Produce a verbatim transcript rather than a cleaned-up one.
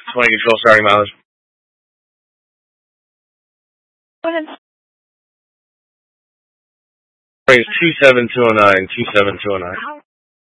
twenty control starting mileage. Go ahead. It's two seven two oh nine, two seven two oh nine.